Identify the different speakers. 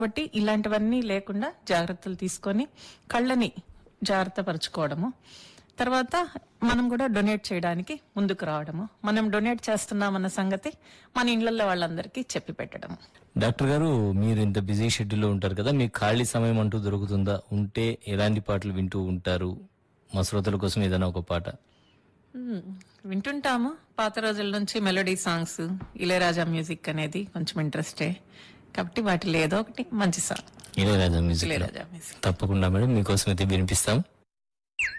Speaker 1: కాబట్టి ఇలాంటివన్నీ లేకుండా జాగ్రత్తలు తీసుకొని కళ్ళని జాగ్రత్త పరచుకోవడము, తర్వాత మనం కూడా డొనేట్ చేయడానికి ముందుకు రావడము, మనం డొనేట్ చేస్తున్నామన్న సంగతి మన ఇళ్లలో వాళ్ళందరికీ చెప్పి పెట్టడము.
Speaker 2: డాక్టర్ గారు, మీరు ఇంత బిజీ షెడ్యూల్లో ఉంటారు కదా, మీకు ఖాళీ సమయం అంటూ దొరుకుతుందా? ఉంటే ఎలాంటి పాటలు వింటూ ఉంటారు? మా శ్రోతల కోసం ఏదైనా ఒక పాట.
Speaker 1: వింటుంటాము. పాత రోజుల నుంచి మెలోడీ సాంగ్స్, ఇళయరాజా మ్యూజిక్ అనేది కొంచెం ఇంట్రెస్టే కాబట్టి వాటిలో ఏదో ఒకటి మంచి సాంగ్
Speaker 2: ఇళయరాజా
Speaker 1: ఇళయరాజా
Speaker 2: మ్యూజిక్ తప్పకుండా మేడం మీకోసం అయితే వినిపిస్తాం.